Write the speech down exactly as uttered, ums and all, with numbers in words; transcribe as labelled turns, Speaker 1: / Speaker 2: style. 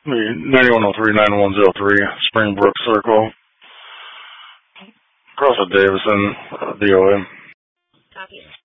Speaker 1: ninety-one oh three, ninety-one oh three, Springbrook Circle. Across at Davison, D O A.
Speaker 2: Copy.